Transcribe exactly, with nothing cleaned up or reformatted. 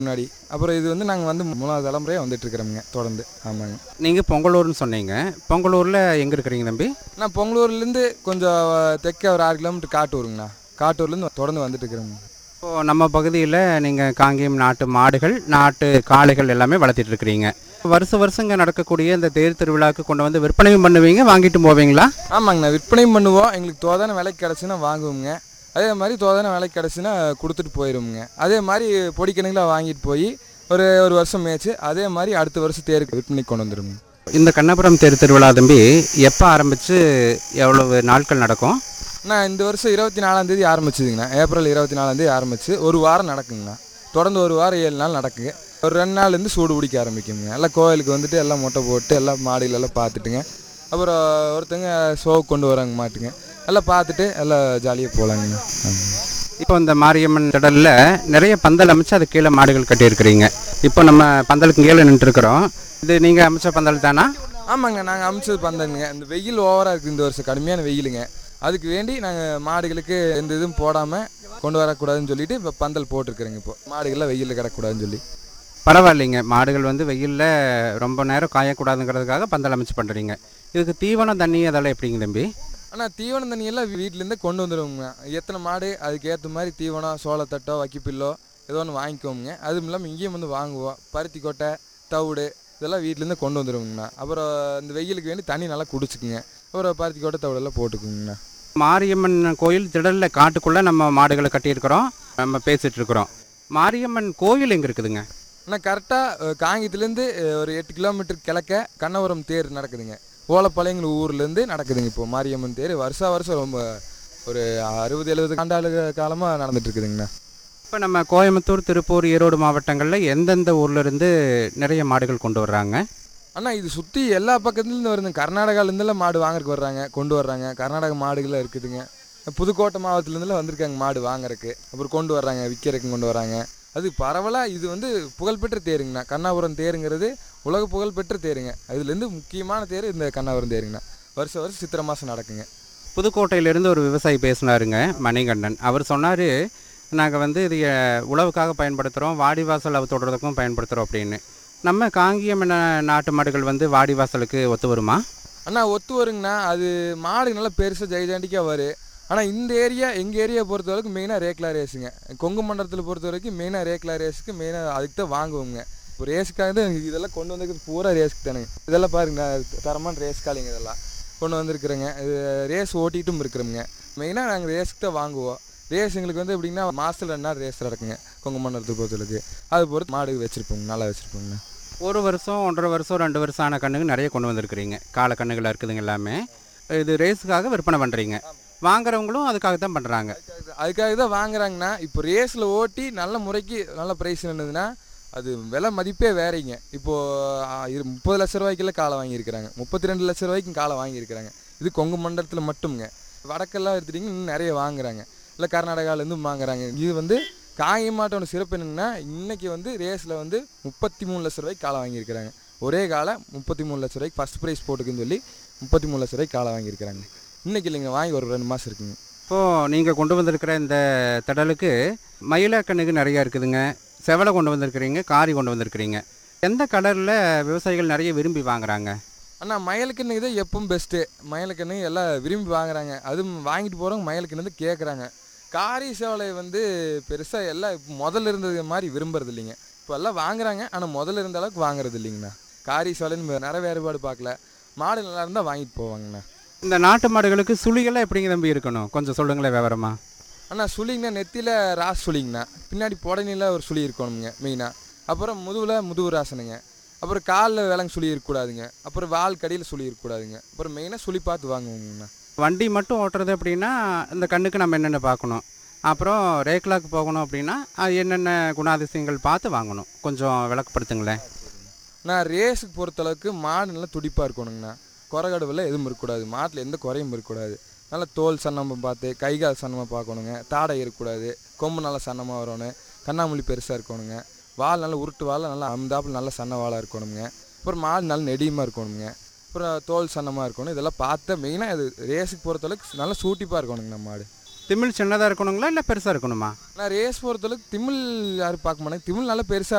முன்னாடி. அப்புறம் இது வந்து நாங்கள் வந்து மூணாவது தலைமுறையாக வந்துட்டு இருக்கிறோமுங்க தொடர்ந்து. ஆமாங்க. நீங்கள் பொங்கலூர்னு சொன்னீங்க. பொங்கலூரில் எங்கே இருக்கிறீங்க தம்பி? நான் பொங்கலூர்லேருந்து கொஞ்சம் தெற்கே ஒரு ஆறு கிலோமீட்டர் காட்டூருங்கண்ணா. காட்டூர்லேருந்து தொடர்ந்து வந்துட்டு இருக்கிறோங்க. இப்போது நம்ம பகுதியில் நீங்கள் காங்கேயம் நாட்டு மாடுகள், நாட்டு காளைகள் எல்லாமே வளர்த்திட்டு இருக்கிறீங்க. வருஷ வருஷங்க நடக்கக்கூடிய இந்த தேர் திருவிழாவுக்கு கொண்டு வந்து விற்பனையும் பண்ணுவீங்க, வாங்கிட்டு போவீங்களா? ஆமாங்கண்ணா, விற்பனையும் பண்ணுவோம். எங்களுக்கு தோதான விலைக்கு கிடச்சுன்னா வாங்குவோங்க. அதே மாதிரி தோதான விலைக்கு கிடச்சுன்னா கொடுத்துட்டு போயிடுவோங்க. அதே மாதிரி பொடிக்கணுங்களாக வாங்கிட்டு போய் ஒரு ஒரு வருஷம் மேய்ச்சி அதே மாதிரி அடுத்த வருஷம் தேருக்கு விற்பனைக்கு கொண்டு வந்துடுவோங்க. இந்த கண்ணபுரம் தேர் திருவிழா தம்பி எப்போ ஆரம்பித்து எவ்வளவு நாட்கள் நடக்கும்? நான் இந்த வருஷம் இருபத்தி நாலாந்தேதி ஆரம்பிச்சுதுங்கண்ணா. ஏப்ரல் இருபத்தி நாலாந்தேதி ஆரம்பித்து ஒரு வாரம் நடக்குங்கண்ணா. தொடர்ந்து ஒரு வாரம் ஏழு நாள் நடக்குங்க. ஒரு ரெண்டு நாள்லேருந்து சூடு பிடிக்க ஆரம்பிக்குங்க. எல்லாம் கோயிலுக்கு வந்துட்டு எல்லாம் மொட்டை போட்டு எல்லாம் மாடியிலெல்லாம் பார்த்துட்டுங்க. அப்புறம் ஒருத்தங்க ஷோவுக்கு கொண்டு வராங்க மாட்டுங்க. எல்லாம் பார்த்துட்டு எல்லாம் ஜாலியாக போகலாங்கண்ணா. இப்போ இந்த மாரியம்மன் திடலில் நிறைய பந்தல் அமைச்சு அது கீழே மாடுகள் கட்டியிருக்கிறீங்க. இப்போ நம்ம பந்தலுக்கு கீழே நின்றுருக்குறோம். இது நீங்கள் அமைச்ச பந்தல் தானா? ஆமாங்க, நாங்கள் அமைச்சது பந்தலுங்க. இந்த வெயில் ஓவராக இருக்குது இந்த வருஷம், கடுமையான வெயிலுங்க. அதுக்கு வேண்டி நாங்கள் மாடுகளுக்கு எந்த இதுவும் போடாமல் கொண்டு வரக்கூடாதுன்னு சொல்லிட்டு இப்போ பந்தல் போட்டிருக்கிறேங்க. இப்போ மாடுகள்லாம் வெயிலில் கிடக்கூடாதுன்னு சொல்லி. பரவாயில்லைங்க, மாடுகள் வந்து வெயிலில் ரொம்ப நேரம் காயக்கூடாதுங்கிறதுக்காக பந்தல் அமைச்சு பண்ணுறீங்க. இதுக்கு தீவனம் தண்ணி அதெல்லாம் எப்படிங்க தம்பி? ஆனால் தீவனம் தண்ணியெல்லாம் வீட்டிலேருந்தே கொண்டு வந்துடுவோங்க. எத்தனை மாடு அதுக்கு ஏற்ற மாதிரி தீவனம், சோளத்தட்டோ வக்கிப்பில்லோ ஏதோ ஒன்று வாங்கிக்குவோங்க. அதுவும் இல்லாமல் இங்கேயும் வந்து வாங்குவோம். பருத்தி கொட்டை, தவிடு இதெல்லாம் வீட்டிலேருந்தே கொண்டு வந்துடுவோங்கண்ணா. அப்புறம் இந்த வெயிலுக்கு வேண்டி தண்ணி நல்லா குடிச்சிக்குங்க. அப்புறம் பருத்தி கொட்டை தவிடெல்லாம் போட்டுக்குங்கண்ணா. மாரியம்மன் கோயில் திடலில் காட்டுக்குள்ளே நம்ம மாடுகளை கட்டியிருக்கிறோம், நம்ம பேசிகிட்டு இருக்கிறோம். மாரியம்மன் கோயில் எங்கே இருக்குதுங்க? ஆனால் கரெக்டாக காங்கியத்துலேருந்து ஒரு எட்டு கிலோமீட்டர் கிழக்க கண்ணபுரம் தேர் நடக்குதுங்க. ஓலப்பாளையங்கிற ஊர்லேருந்து நடக்குதுங்க. இப்போது மாரியம்மன் தேர் வருஷா வருஷம் ரொம்ப ஒரு அறுபது எழுபது ஆண்டாளு காலமாக நடந்துட்டு இருக்குதுங்கண்ணா. இப்போ நம்ம கோயம்புத்தூர், திருப்பூர், ஈரோடு மாவட்டங்களில் எந்தெந்த ஊர்லேருந்து நிறைய மாடுகள் கொண்டு வர்றாங்க? ஆனால் இது சுற்றி எல்லா பக்கத்துலேருந்து வருதுங்க. கர்நாடகாலேருந்துலாம் மாடு வாங்குறதுக்கு வர்றாங்க, கொண்டு வர்றாங்க. கர்நாடகா மாடுகள்லாம் இருக்குதுங்க. புதுக்கோட்டை மாவட்டத்துலேருந்துலாம் வந்திருக்காங்க மாடு வாங்குறதுக்கு. அப்புறம் கொண்டு வர்றாங்க, விற்கிறதுக்கு கொண்டு வராங்க. அது பரவலாக இது வந்து புகழ்பெற்ற தேருங்கண்ணா. கண்ணபுரம் தேருங்கிறது உலக புகழ்பெற்ற தேருங்க. அதுலேருந்து முக்கியமான தேர் இந்த கண்ணபுரம் தேருங்கண்ணா. வருஷம் வருஷம் சித்திரை மாதம் நடக்குங்க. புதுக்கோட்டையிலேருந்து ஒரு விவசாயி பேசினாருங்க, மணிகண்டன். அவர் சொன்னார், நாங்கள் வந்து இது உழவுக்காக பயன்படுத்துகிறோம், வாடிவாசல் அவ தொடுறதுக்கும் பயன்படுத்துகிறோம் அப்படின்னு. நம்ம காங்கேயம் நாட்டு மாடுகள் வந்து வாடிவாசலுக்கு ஒத்து வருமா? அண்ணா ஒத்து வருங்கண்ணா. அது மாடு நல்லா பெருசாக ஜெய்ஜாண்டிக்காக வரும். ஆனால் இந்த ஏரியா எங்கள் ஏரியா பொறுத்த வரைக்கும் மெயினாக ரேக்லா ரேஸுங்க. கொங்கு மண்டலத்தில் பொறுத்த வரைக்கும் மெயினாக ரேக்லா ரேஸுக்கு மெயினாக அதுக்கு தான் வாங்குவோங்க. இப்போ ரேஸுக்காக தான் இதெல்லாம் கொண்டு வந்திருக்கிறது பூரா ரேஸுக்கு தானுங்க. இதெல்லாம் பாருங்கண்ணா, தரமான ரேஸ் காலிங்க இதெல்லாம் கொண்டு வந்திருக்குறேங்க. இது ரேஸ் ஓட்டிகிட்டும் இருக்கிறோங்க. மெயினாக நாங்கள் ரேஸுக்கு தான் வாங்குவோம். ரேஸ் எங்களுக்கு வந்து எப்படின்னா மாதத்தில் ரெண்டு நாள் ரேஸ் நடக்குங்க கொங்கு மண்டலத்தை பொறுத்தளவுக்கு. அது பொறுத்து மாடு வச்சுருப்போங்க, நல்லா வச்சுருப்போங்கண்ணா. ஒரு வருஷம், ஒன்றரை வருஷம், ரெண்டு வருஷம் ஆன கண்ணுங்க நிறைய கொண்டு வந்திருக்கிறீங்க. கால கண்ணுகளாக இருக்குதுங்க எல்லாமே. இது ரேஸுக்காக விற்பனை பண்ணுறீங்க. வாங்குறவங்களும் அதுக்காக தான் பண்ணுறாங்க. அதுக்காக தான் வாங்குறாங்கண்ணா. இப்போ ரேஸில் ஓட்டி நல்ல முறைக்கு நல்ல ப்ரைஸ் என்னதுன்னா அது விலை மதிப்பே வேறீங்க. இப்போது முப்பது லட்ச ரூபாய்க்குள்ள காலை வாங்கியிருக்கிறாங்க, முப்பத்தி ரெண்டு லட்ச ரூபாய்க்கும் காலை வாங்கியிருக்கிறாங்க. இது கொங்கு மண்டலத்தில் மட்டும்ங்க. வடக்கெல்லாம் எடுத்துட்டிங்கன்னா இன்னும் நிறைய வாங்குறாங்க. இல்லை கர்நாடகாவிலேருந்து வாங்குறாங்க. இது வந்து காங்கேயம் மாட்டோட சிறப்பு என்னென்னா இன்றைக்கி வந்து ரேஸில் வந்து முப்பத்தி மூணு லட்ச ரூபாய்க்கு காலை வாங்கியிருக்கிறாங்க. ஒரே காலை முப்பத்தி மூணு லட்ச ரூபாய்க்கு ஃபஸ்ட் ப்ரைஸ் போட்டுக்குன்னு சொல்லி முப்பத்தி மூணு லட்ச ரூபாய்க்கு காலை வாங்கியிருக்கிறாங்க. இன்றைக்கி இல்லைங்க, வாங்கி ஒரு ரெண்டு மாதம் இருக்குங்க. இப்போது நீங்கள் கொண்டு வந்திருக்கிற இந்த திடலுக்கு மயிலக்கண்ணுக்கு நிறையா இருக்குதுங்க. செவலை கொண்டு வந்திருக்கிறீங்க, காரி கொண்டு வந்திருக்கிறீங்க. எந்த கலரில் விவசாயிகள் நிறைய விரும்பி வாங்குறாங்க? அண்ணா மயிலக்கண்ணுக்கு தான் எப்பவும் பெஸ்ட்டு. மயிலக்கண்ணு எல்லாம் விரும்பி வாங்குறாங்க. அதுவும் வாங்கிட்டு போகிறவங்க மயிலக்கண்ணு வந்து கேட்குறாங்க. காரி சேவலை வந்து பெருசாக எல்லாம் இப்போ முதல்ல இருந்தது மாதிரி விரும்புறது இல்லைங்க. இப்போ எல்லாம் வாங்குறாங்க, ஆனால் முதல்ல இருந்த அளவுக்கு வாங்குறது இல்லைங்கண்ணா. காரி சேவலைன்னு நிறைய வேறுபாடு பார்க்கல. மாடு நல்லா இருந்தால் வாங்கிட்டு போவாங்கண்ணா. இந்த நாட்டு மாடுகளுக்கு சுழிகள்லாம் எப்படிங்க தம்பி இருக்கணும், கொஞ்சம் சொல்லுங்களேன் விவரமா. அண்ணா சுழிங்கண்ணா, நெத்தியில் ராஸ் சுழிங்கண்ணா, பின்னாடி புடனியில் ஒரு சுழி இருக்கணுங்க மெயினாக. அப்புறம் முதுகில் முதுகு ராசனுங்க. அப்புறம் காலில் விலங்கு சுழி இருக்கக்கூடாதுங்க. அப்புறம் வால் கடியில் சுழி இருக்கக்கூடாதுங்க. அப்புறம் மெயினாக சுழி பார்த்து வாங்குவோங்கண்ணா. வண்டி மட்டும் ஓட்டுறது அப்படின்னா இந்த கண்ணுக்கு நம்ம என்னென்ன பார்க்கணும், அப்புறம் ரேக்லாக்கு போகணும் அப்படின்னா அது என்னென்ன குணாதிசயங்கள் பார்த்து வாங்கணும், கொஞ்சம் விளக்கப்படுத்துங்களேன். நான் ரேஸுக்கு பொறுத்தளவுக்கு மாடு நல்லா துடிப்பாக இருக்கணுங்கண்ணா. குறைகடுவில் எதுவும் இருக்கக்கூடாது. மாட்டில் எந்த குறையும் இருக்கக்கூடாது. நல்லா தோல் சன்னமாக பார்த்து, கைகால் சன்னமாக பார்க்கணுங்க. தாடை இருக்கக்கூடாது. கொம்பு நல்லா சன்னமாக வரணும். கண்ணாமூலி பெருசாக இருக்கணுங்க. வால் நல்லா உருட்டு வால் நல்லா அம்தாப்பில் நல்லா சன்ன வாழாக இருக்கணுங்க. அப்புறம் மாடு நல்லா நெடியமாக இருக்கணுங்க. அப்புறம் தோல் சன்னமாக இருக்கணும். இதெல்லாம் பார்த்தா மெயினாக இது ரேஸுக்கு பொறுத்தளவுக்கு நல்லா சூட்டிப்பாக இருக்கணுங்க நம்ம மாடு. திமிழ் சின்னதாக இருக்கணுங்களா இல்லை பெருசாக இருக்கணுமா? நான் ரேஸ் பொறுத்தளவுக்கு திமிழ் யாரும் பார்க்க மாட்டாங்க. திமிழ் நல்லா பெருசாக